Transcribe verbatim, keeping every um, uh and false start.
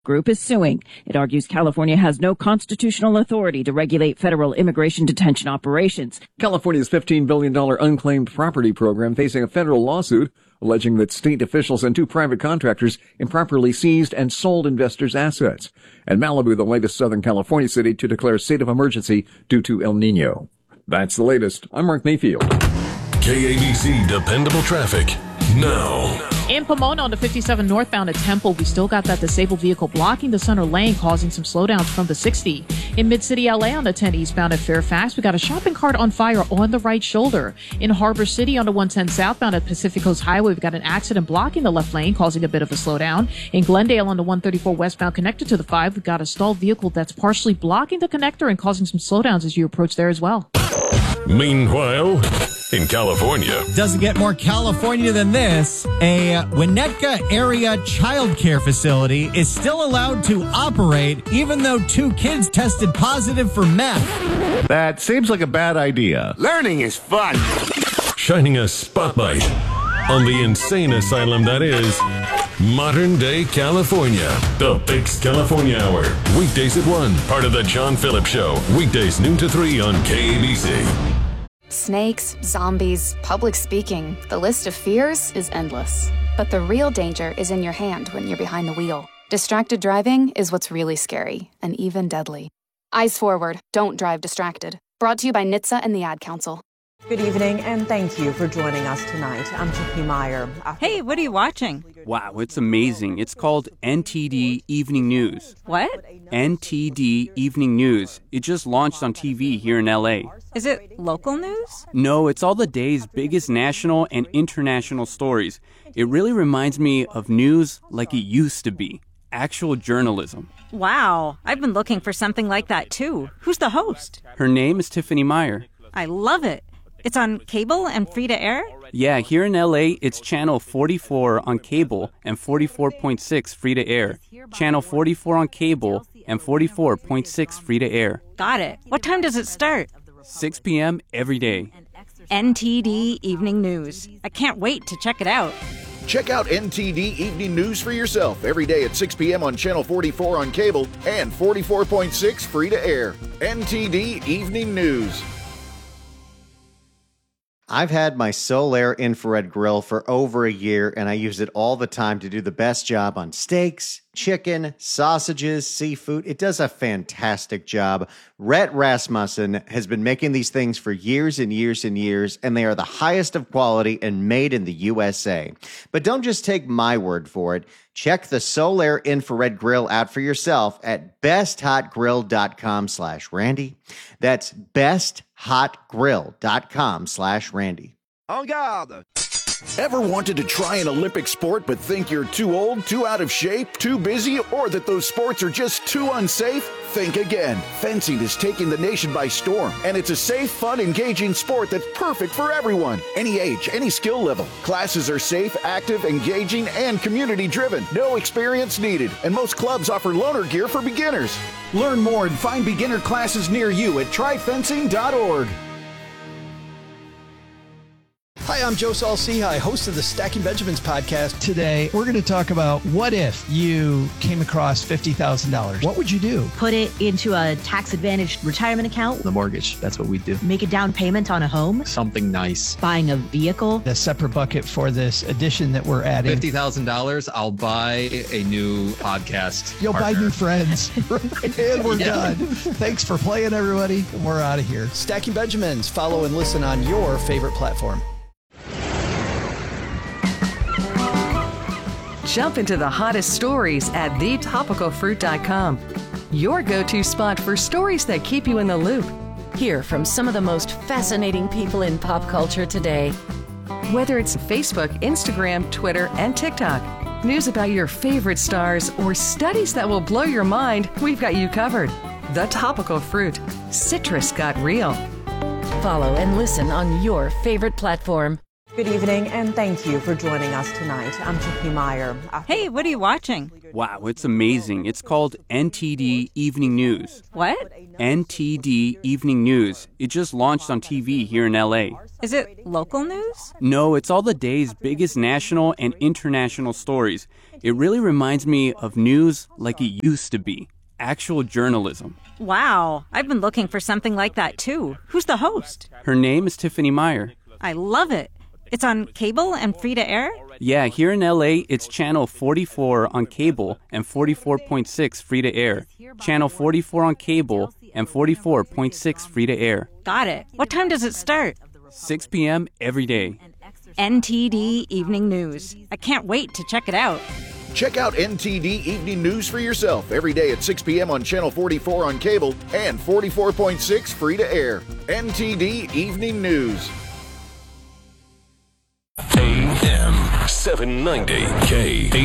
Group is suing. It argues California has no constitutional authority to regulate federal immigration detention operations. California's fifteen billion dollars unclaimed property program facing a federal lawsuit alleging that state officials and two private contractors improperly seized and sold investors' assets. And Malibu, the latest Southern California city to declare a state of emergency due to El Nino. That's the latest. I'm Mark Mayfield. K A B C Dependable Traffic now. In Pomona on the fifty-seven northbound at Temple, we still got that disabled vehicle blocking the center lane, causing some slowdowns from the sixty. In Mid-City L A on the ten eastbound at Fairfax, we got a shopping cart on fire on the right shoulder. In Harbor City on the one ten southbound at Pacific Coast Highway, we've got an accident blocking the left lane, causing a bit of a slowdown. In Glendale on the one thirty-four westbound connected to the five, we've got a stalled vehicle that's partially blocking the connector and causing some slowdowns as you approach there as well. Meanwhile, in California. Doesn't get more California than this. A Winnetka area child care facility is still allowed to operate even though two kids tested positive for meth. That seems like a bad idea. Learning is fun. Shining a spotlight on the insane asylum that is modern day California. The Fix California Hour. Weekdays at one. Part of the John Phillips Show. Weekdays noon to three on K A B C. Snakes, zombies, public speaking. The list of fears is endless. But the real danger is in your hand when you're behind the wheel. Distracted driving is what's really scary and even deadly. Eyes forward. Don't drive distracted. Brought to you by N H T S A and the Ad Council. Good evening, and thank you for joining us tonight. I'm Tiffany Meyer. Hey, what are you watching? Wow, it's amazing. It's called N T D Evening News. What? N T D Evening News. It just launched on T V here in L A. Is it local news? No, it's all the day's biggest national and international stories. It really reminds me of news like it used to be. Actual journalism. Wow, I've been looking for something like that too. Who's the host? Her name is Tiffany Meyer. I love it. It's on cable and free to air? Yeah, here in L A, it's channel forty-four on cable and forty-four point six free to air. Channel forty-four on cable and forty-four point six free to air. Got it. What time does it start? six p.m. every day. N T D Evening News. I can't wait to check it out. Check out N T D Evening News for yourself every day at six p.m. on Channel forty-four on cable and forty-four point six free to air. N T D Evening News. I've had my Solaire infrared grill for over a year, and I use it all the time to do the best job on steaks, chicken, sausages, seafood. It does a fantastic job. Rhett Rasmussen has been making these things for years and years and years, and they are the highest of quality and made in the U S A. But don't just take my word for it. Check the Solaire infrared grill out for yourself at besthotgrill.com slash Randy. That's besthotgrill.com slash Randy. En garde! Ever wanted to try an Olympic sport but think you're too old, too out of shape, too busy, or that those sports are just too unsafe? Think again. Fencing is taking the nation by storm, and it's a safe, fun, engaging sport that's perfect for everyone. Any age, any skill level. Classes are safe, active, engaging, and community-driven. No experience needed, and most clubs offer loaner gear for beginners. Learn more and find beginner classes near you at try fencing dot org. Hi, I'm Joe Saul-Sehy, host of the Stacking Benjamins podcast. Today, we're going to talk about what if you came across fifty thousand dollars? What would you do? Put it into a tax-advantaged retirement account. The mortgage, that's what we do. Make a down payment on a home. Something nice. Buying a vehicle. A separate bucket for this addition that we're adding. fifty thousand dollars, I'll buy a new podcast You'll partner. buy new friends. And we're yeah. done. Thanks for playing, everybody. We're out of here. Stacking Benjamins. Follow and listen on your favorite platform. Jump into the hottest stories at the topical fruit dot com. Your go-to spot for stories that keep you in the loop. Hear from some of the most fascinating people in pop culture today. Whether it's Facebook, Instagram, Twitter, and TikTok, news about your favorite stars, or studies that will blow your mind, we've got you covered. The Topical Fruit. Citrus got real. Follow and listen on your favorite platform. Good evening, and thank you for joining us tonight. I'm Tiffany Meyer. Hey, what are you watching? Wow, it's amazing. It's called N T D Evening News. What? N T D Evening News. It just launched on T V here in L A. Is it local news? No, it's all the day's biggest national and international stories. It really reminds me of news like it used to be. Actual journalism. Wow, I've been looking for something like that too. Who's the host? Her name is Tiffany Meyer. I love it. It's on cable and free to air? Yeah, here in L A, it's channel forty-four on cable and forty-four point six free to air. Channel forty-four on cable and forty-four point six free to air. Got it. What time does it start? six p.m. every day. N T D Evening News. I can't wait to check it out. Check out N T D Evening News for yourself every day at six p.m. on Channel forty-four on cable and forty-four point six free to air. N T D Evening News. A M seven ninety K